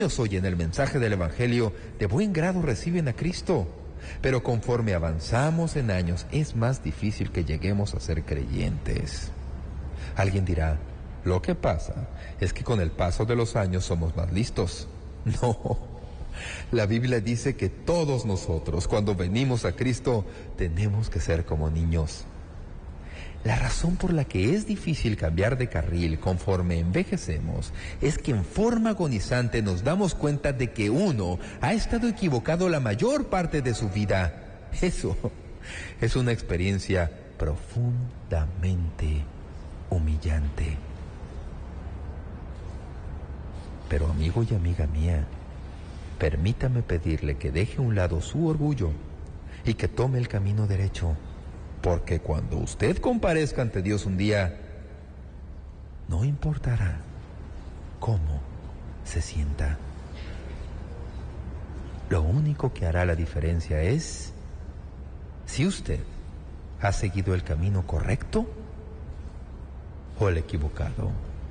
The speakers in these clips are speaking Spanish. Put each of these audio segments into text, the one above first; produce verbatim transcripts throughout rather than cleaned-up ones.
oyen el mensaje del Evangelio, de buen grado reciben a Cristo. Pero conforme avanzamos en años, es más difícil que lleguemos a ser creyentes. Alguien dirá, lo que pasa es que con el paso de los años somos más listos. No, la Biblia dice que todos nosotros, cuando venimos a Cristo, tenemos que ser como niños. La razón por la que es difícil cambiar de carril conforme envejecemos es que en forma agonizante nos damos cuenta de que uno ha estado equivocado la mayor parte de su vida. Eso es una experiencia profundamente humillante. Pero amigo y amiga mía, permítame pedirle que deje a un lado su orgullo y que tome el camino derecho. Porque cuando usted comparezca ante Dios un día, no importará cómo se sienta. Lo único que hará la diferencia es si usted ha seguido el camino correcto o el equivocado.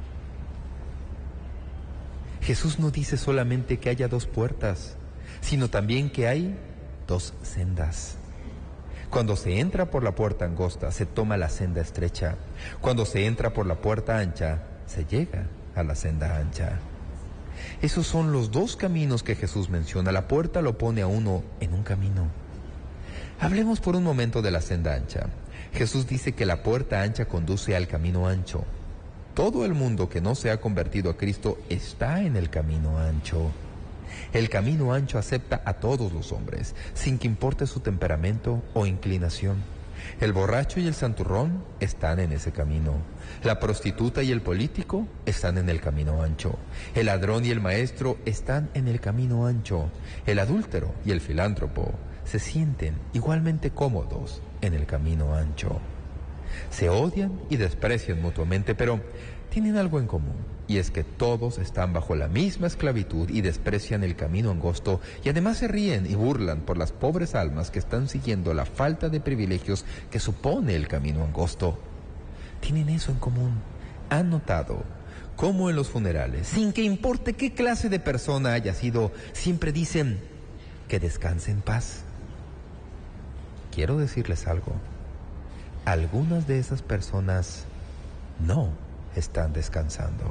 Jesús no dice solamente que haya dos puertas, sino también que hay dos sendas. Cuando se entra por la puerta angosta, se toma la senda estrecha. Cuando se entra por la puerta ancha, se llega a la senda ancha. Esos son los dos caminos que Jesús menciona. La puerta lo pone a uno en un camino. Hablemos por un momento de la senda ancha. Jesús dice que la puerta ancha conduce al camino ancho. Todo el mundo que no se ha convertido a Cristo está en el camino ancho. El camino ancho acepta a todos los hombres, sin que importe su temperamento o inclinación. El borracho y el santurrón están en ese camino. La prostituta y el político están en el camino ancho. El ladrón y el maestro están en el camino ancho. El adúltero y el filántropo se sienten igualmente cómodos en el camino ancho. Se odian y desprecian mutuamente, pero tienen algo en común, y es que todos están bajo la misma esclavitud y desprecian el camino angosto, y además se ríen y burlan por las pobres almas que están siguiendo la falta de privilegios que supone el camino angosto. Tienen eso en común. Han notado cómo en los funerales, sin que importe qué clase de persona haya sido, siempre dicen que descanse en paz. Quiero decirles algo. Algunas de esas personas no están descansando.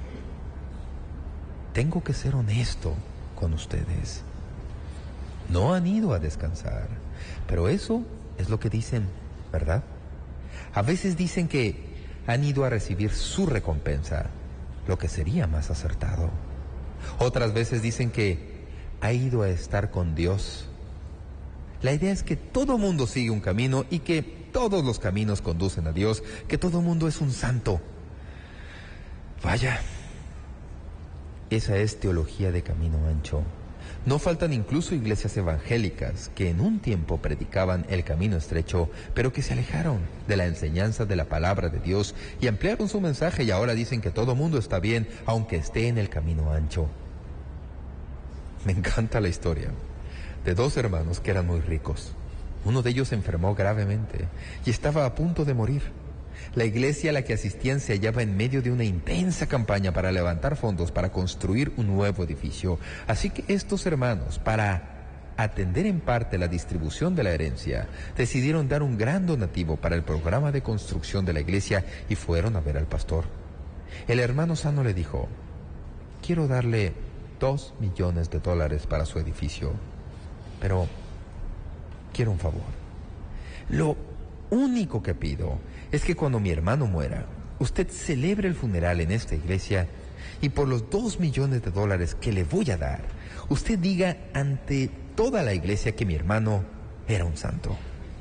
Tengo que ser honesto con ustedes. No han ido a descansar, pero eso es lo que dicen, ¿verdad? A veces dicen que han ido a recibir su recompensa, lo que sería más acertado. Otras veces dicen que ha ido a estar con Dios. La idea es que todo mundo sigue un camino y que todos los caminos conducen a Dios, que todo mundo es un santo. Vaya, esa es teología de camino ancho. No faltan incluso iglesias evangélicas que en un tiempo predicaban el camino estrecho, pero que se alejaron de la enseñanza de la palabra de Dios y ampliaron su mensaje y ahora dicen que todo mundo está bien, aunque esté en el camino ancho. Me encanta la historia de dos hermanos que eran muy ricos. Uno de ellos se enfermó gravemente y estaba a punto de morir. La iglesia a la que asistían se hallaba en medio de una intensa campaña para levantar fondos para construir un nuevo edificio. Así que estos hermanos, para atender en parte la distribución de la herencia, decidieron dar un gran donativo para el programa de construcción de la iglesia y fueron a ver al pastor. El hermano sano le dijo, quiero darle dos millones de dólares para su edificio, pero quiero un favor. Lo único que pido es que cuando mi hermano muera, usted celebre el funeral en esta iglesia y por los dos millones de dólares que le voy a dar, usted diga ante toda la iglesia que mi hermano era un santo.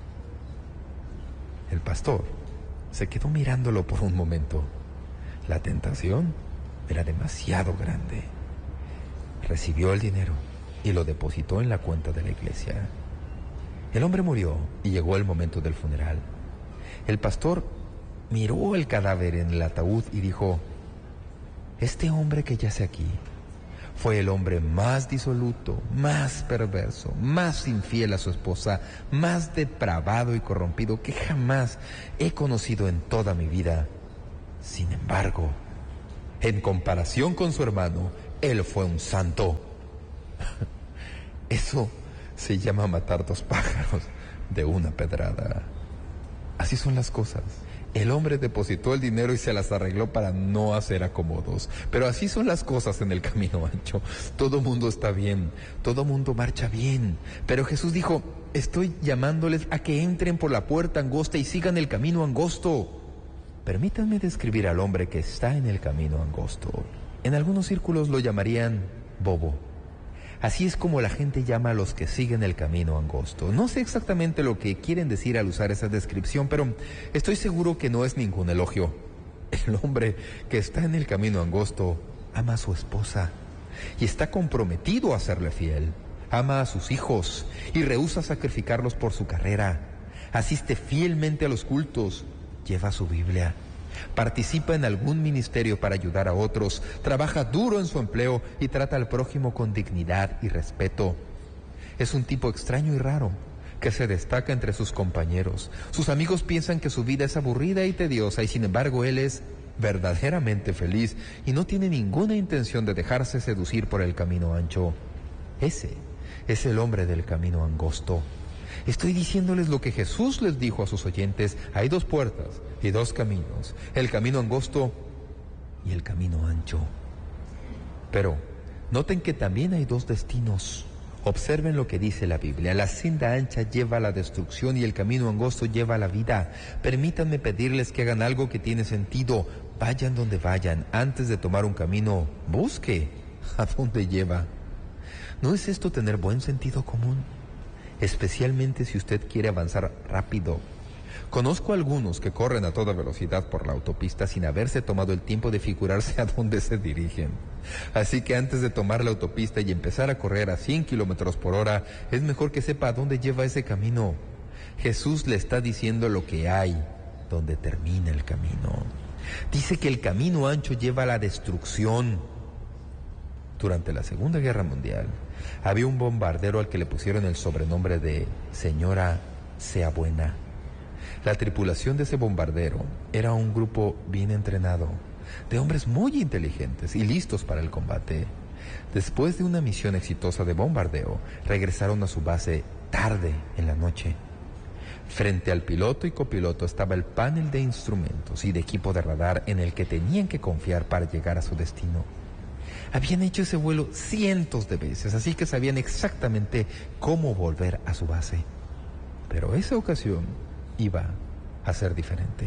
El pastor se quedó mirándolo por un momento. La tentación era demasiado grande. Recibió el dinero y lo depositó en la cuenta de la iglesia. El hombre murió y llegó el momento del funeral. El pastor miró el cadáver en el ataúd y dijo, este hombre que yace aquí fue el hombre más disoluto, más perverso, más infiel a su esposa, más depravado y corrompido que jamás he conocido en toda mi vida. Sin embargo, en comparación con su hermano, él fue un santo. Eso se llama matar dos pájaros de una pedrada. Así son las cosas. El hombre depositó el dinero y se las arregló para no hacer acomodos. Pero así son las cosas en el camino ancho. Todo mundo está bien, todo mundo marcha bien. Pero Jesús dijo, estoy llamándoles a que entren por la puerta angosta y sigan el camino angosto. Permítanme describir al hombre que está en el camino angosto. En algunos círculos lo llamarían bobo. Así es como la gente llama a los que siguen el camino angosto. No sé exactamente lo que quieren decir al usar esa descripción, pero estoy seguro que no es ningún elogio. El hombre que está en el camino angosto ama a su esposa y está comprometido a serle fiel. Ama a sus hijos y rehúsa sacrificarlos por su carrera. Asiste fielmente a los cultos, lleva su Biblia. Participa en algún ministerio para ayudar a otros, trabaja duro en su empleo y trata al prójimo con dignidad y respeto. Es un tipo extraño y raro, que se destaca entre sus compañeros. Sus amigos piensan que su vida es aburrida y tediosa y sin embargo él es verdaderamente feliz y no tiene ninguna intención de dejarse seducir por el camino ancho. Ese es el hombre del camino angosto. Estoy diciéndoles lo que Jesús les dijo a sus oyentes. Hay dos puertas y dos caminos, el camino angosto y el camino ancho. Pero noten que también hay dos destinos. Observen lo que dice la Biblia. La senda ancha lleva a la destrucción y el camino angosto lleva a la vida. Permítanme pedirles que hagan algo que tiene sentido. Vayan donde vayan. Antes de tomar un camino, busque a dónde lleva. ¿No es esto tener buen sentido común? Especialmente si usted quiere avanzar rápido. Conozco a algunos que corren a toda velocidad por la autopista sin haberse tomado el tiempo de figurarse a dónde se dirigen. Así que antes de tomar la autopista y empezar a correr a cien kilómetros por hora, es mejor que sepa a dónde lleva ese camino. Jesús le está diciendo lo que hay, donde termina el camino. Dice que el camino ancho lleva a la destrucción. Durante la Segunda Guerra Mundial, había un bombardero al que le pusieron el sobrenombre de Señora Sea Buena. La tripulación de ese bombardero era un grupo bien entrenado, de hombres muy inteligentes y listos para el combate. Después de una misión exitosa de bombardeo, regresaron a su base tarde en la noche. Frente al piloto y copiloto estaba el panel de instrumentos y de equipo de radar en el que tenían que confiar para llegar a su destino. Habían hecho ese vuelo cientos de veces, así que sabían exactamente cómo volver a su base. Pero esa ocasión iba a ser diferente.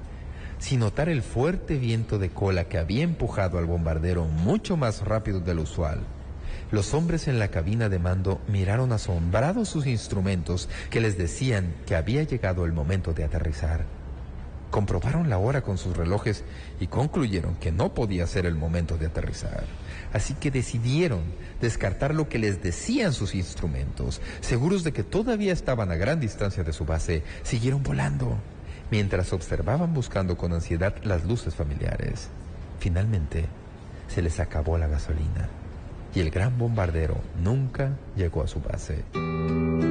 Sin notar el fuerte viento de cola que había empujado al bombardero mucho más rápido de lo usual, los hombres en la cabina de mando miraron asombrados sus instrumentos que les decían que había llegado el momento de aterrizar. Comprobaron la hora con sus relojes y concluyeron que no podía ser el momento de aterrizar. Así que decidieron descartar lo que les decían sus instrumentos. Seguros de que todavía estaban a gran distancia de su base, siguieron volando, mientras observaban buscando con ansiedad las luces familiares. Finalmente, se les acabó la gasolina y el gran bombardero nunca llegó a su base.